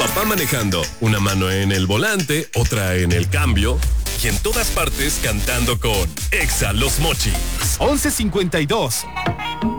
papá manejando, una mano en el volante, otra en el cambio y en todas partes cantando con Exa Los Mochis. 11:52.